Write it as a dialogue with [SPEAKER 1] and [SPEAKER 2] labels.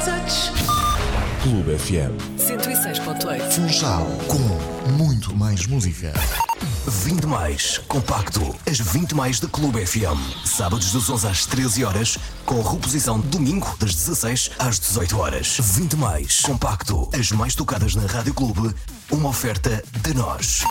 [SPEAKER 1] Clube FM
[SPEAKER 2] 106.8.
[SPEAKER 3] Funchal, com muito mais música.
[SPEAKER 4] 20 mais compacto, as 20 mais da Clube FM. Sábados das 11 às 13 horas, com reposição domingo das 16 às 18 horas. 20 mais compacto, as mais tocadas na Rádio Clube, uma oferta de nós.